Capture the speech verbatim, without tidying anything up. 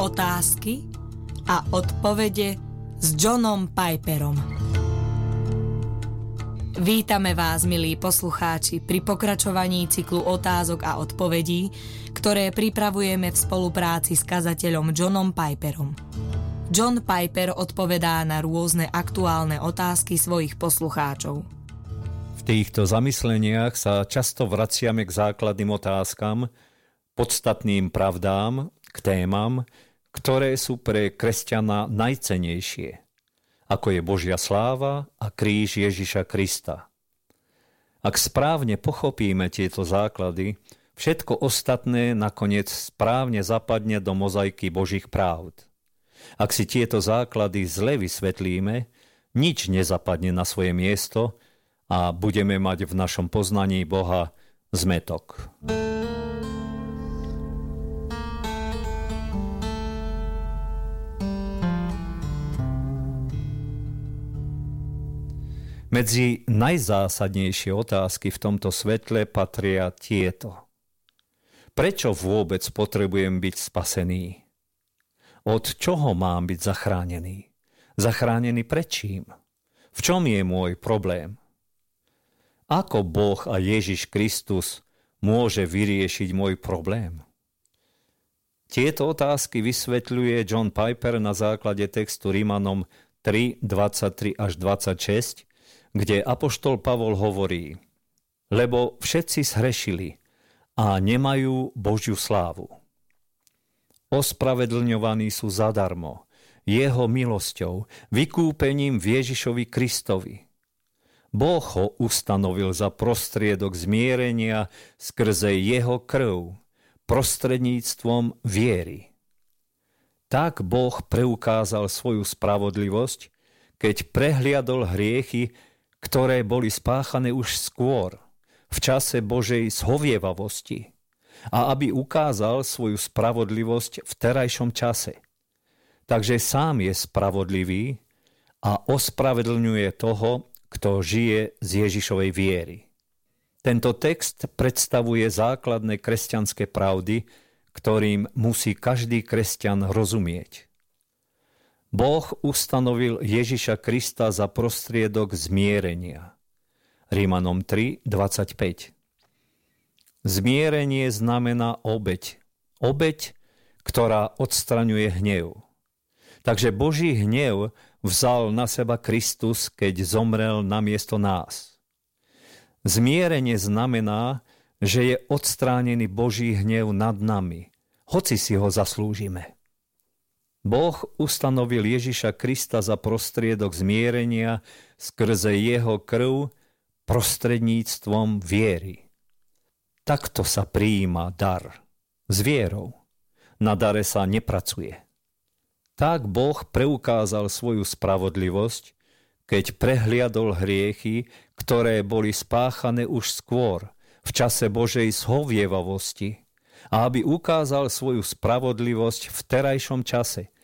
Otázky a odpovede s Johnom Piperom. Vítame vás, milí poslucháči, pri pokračovaní cyklu otázok a odpovedí, ktoré pripravujeme v spolupráci s kazateľom Johnom Piperom. John Piper odpovedá na rôzne aktuálne otázky svojich poslucháčov. V týchto zamysleniach sa často vraciame k základným otázkam, podstatným pravdám, k témam, ktoré sú pre kresťana najcennejšie, ako je Božia sláva a kríž Ježiša Krista. Ak správne pochopíme tieto základy, všetko ostatné nakoniec správne zapadne do mozaiky Božích pravd. Ak si tieto základy zle vysvetlíme, nič nezapadne na svoje miesto a budeme mať v našom poznaní Boha zmätok. Medzi najzásadnejšie otázky v tomto svetle patria tieto. Prečo vôbec potrebujem byť spasený? Od čoho mám byť zachránený? Zachránený prečím? V čom je môj problém? Ako Boh a Ježiš Kristus môže vyriešiť môj problém? Tieto otázky vysvetľuje John Piper na základe textu Rimanom tri, dvadsaťtri až dvadsaťšesť, kde apoštol Pavol hovorí: lebo všetci zhrešili a nemajú Božiu slávu. Ospravedlňovaní sú zadarmo, jeho milosťou, vykúpením v Ježišovi Kristovi. Boh ho ustanovil za prostriedok zmierenia skrze jeho krv, prostredníctvom viery. Tak Boh preukázal svoju spravodlivosť, keď prehliadol hriechy, ktoré boli spáchané už skôr, v čase Božej zhovievavosti, a aby ukázal svoju spravodlivosť v terajšom čase. Takže sám je spravodlivý a ospravedlňuje toho, kto žije z Ježišovej viery. Tento text predstavuje základné kresťanské pravdy, ktorým musí každý kresťan rozumieť. Boh ustanovil Ježiša Krista za prostriedok zmierenia. Rimanom tri, dvadsaťpäť. Zmierenie znamená obeť. Obeť, ktorá odstraňuje hnev. Takže Boží hnev vzal na seba Kristus, keď zomrel namiesto nás. Zmierenie znamená, že je odstránený Boží hnev nad nami, hoci si ho zaslúžime. Boh ustanovil Ježiša Krista za prostriedok zmierenia skrze jeho krv prostredníctvom viery. Takto sa prijíma dar s vierou. Na dare sa nepracuje. Tak Boh preukázal svoju spravodlivosť, keď prehliadol hriechy, ktoré boli spáchané už skôr, v čase Božej zhovievavosti, a aby ukázal svoju spravodlivosť v terajšom čase,